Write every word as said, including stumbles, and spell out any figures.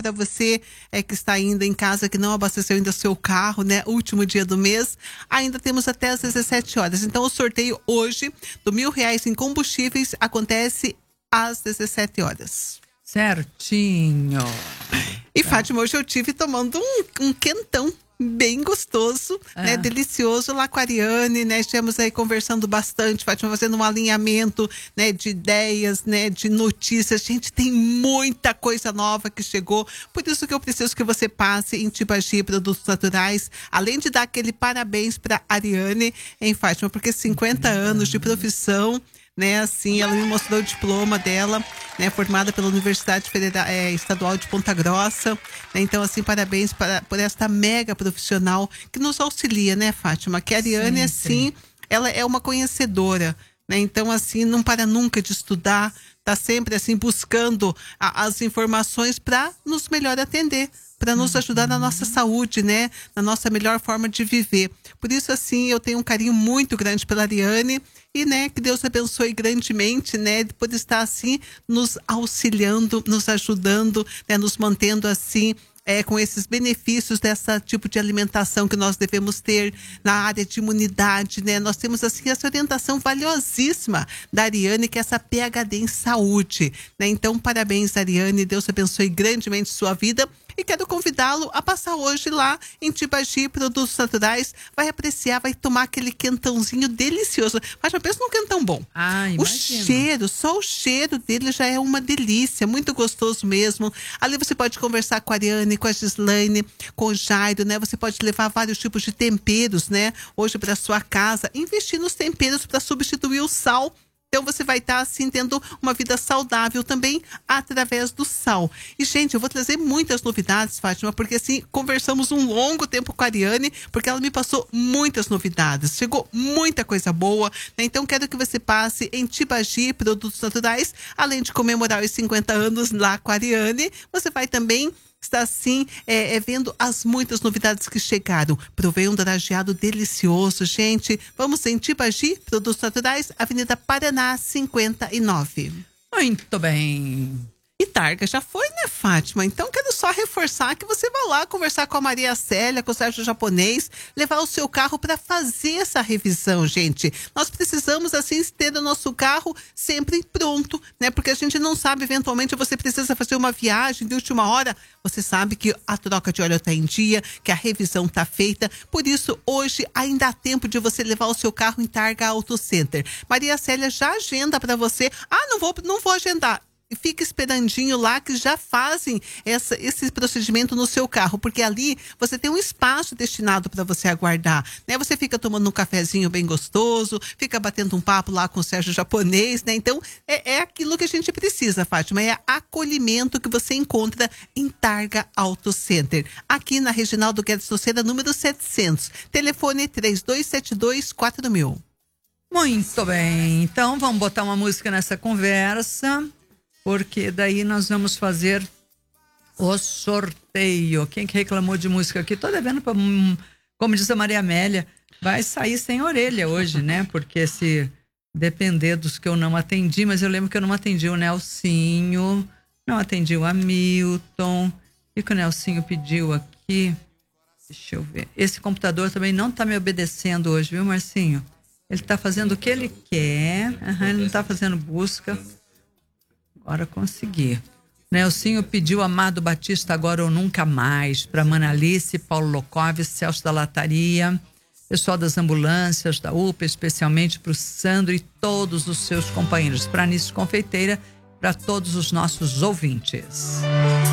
para você é, que está ainda em casa, que não abasteceu ainda seu carro, né? Último dia do mês, ainda temos até às dezessete horas. Então o sorteio hoje do mil reais em combustíveis acontece às dezessete horas. Certinho. E Fátima, hoje eu tive tomando um, um quentão bem gostoso, é. né? Delicioso lá com a Ariane, né? Estivemos aí conversando bastante, Fátima, fazendo um alinhamento, né? De ideias, né? De notícias. Gente, tem muita coisa nova que chegou. Por isso que eu preciso que você passe em Tibagi Produtos Naturais, além de dar aquele parabéns para Ariane, hein, Fátima? Porque cinquenta anos de profissão, né, assim, ela me mostrou o diploma dela, né, formada pela Universidade Federal, é, Estadual de Ponta Grossa, né, então, assim, parabéns para, por esta mega profissional que nos auxilia, né, Fátima, que a Ariane, Sempre. assim, ela é uma conhecedora, né, então, assim, não para nunca de estudar, tá sempre, assim, buscando a, as informações para nos melhor atender, para nos ajudar na nossa saúde, né? Na nossa melhor forma de viver. Por isso, assim, eu tenho um carinho muito grande pela Ariane e, né, que Deus abençoe grandemente, né? Por estar, assim, nos auxiliando, nos ajudando, né? Nos mantendo, assim, É, com esses benefícios dessa tipo de alimentação que nós devemos ter na área de imunidade, né? Nós temos, assim, essa orientação valiosíssima da Ariane, que é essa P H D em saúde, né? Então, parabéns, Ariane, Deus abençoe grandemente sua vida e quero convidá-lo a passar hoje lá em Tibagi Produtos Naturais, vai apreciar, vai tomar aquele quentãozinho delicioso. Mas já pensa num quentão bom. Ah, o imagino. cheiro, só o cheiro dele já é uma delícia, muito gostoso mesmo. Ali você pode conversar com a Ariane, com a Gislaine, com o Jairo, né? Você pode levar vários tipos de temperos, né? Hoje para sua casa, investir nos temperos para substituir o sal. Então você vai estar, assim, tendo uma vida saudável também através do sal. E, gente, eu vou trazer muitas novidades, Fátima, porque, assim, conversamos um longo tempo com a Ariane, porque ela me passou muitas novidades. Chegou muita coisa boa, né? Então quero que você passe em Tibagi Produtos Naturais, além de comemorar os cinquenta anos lá com a Ariane, você vai também está, assim, é, é, vendo as muitas novidades que chegaram. Provei um drageado delicioso, gente. Vamos em Tibagi, Produtos Naturais, Avenida Paraná, cinquenta e nove. Muito bem. E Targa já foi, né, Fátima? Então quero só reforçar que você vai lá conversar com a Maria Célia, com o Sérgio Japonês, levar o seu carro para fazer essa revisão, gente. Nós precisamos, assim, ter o nosso carro sempre pronto, né? Porque a gente não sabe, eventualmente você precisa fazer uma viagem de última hora. Você sabe que a troca de óleo está em dia, que a revisão está feita. Por isso, hoje ainda há tempo de você levar o seu carro em Targa Auto Center. Maria Célia já agenda para você. Ah, não vou, não vou agendar. Fica esperandinho lá que já fazem essa, esse procedimento no seu carro, porque ali você tem um espaço destinado para você aguardar, né? Você fica tomando um cafezinho bem gostoso, fica batendo um papo lá com o Sérgio Japonês, né? Então, é, é aquilo que a gente precisa, Fátima, é acolhimento que você encontra em Targa Auto Center, aqui na Reginaldo Guedes Noceira, número setecentos, telefone três dois sete dois, quatro mil. Muito bem, então vamos botar uma música nessa conversa, porque daí nós vamos fazer o sorteio. Quem que reclamou de música aqui? Tô devendo pra, como diz a Maria Amélia, vai sair sem orelha hoje, né? Porque se depender dos que eu não atendi, mas eu lembro que eu não atendi o Nelsinho, não atendi o Hamilton, e que o Nelsinho pediu aqui, deixa eu ver, esse computador também não tá me obedecendo hoje, viu, Marcinho? Ele tá fazendo o que ele quer, uhum, ele não tá fazendo busca. Agora consegui. Nelsinho pediu Amado Batista Agora ou Nunca Mais, para Manalice, Paulo Locov, Celso da Lataria, pessoal das ambulâncias, da U P A, especialmente para o Sandro e todos os seus companheiros. Para Nisso Confeiteira, para todos os nossos ouvintes.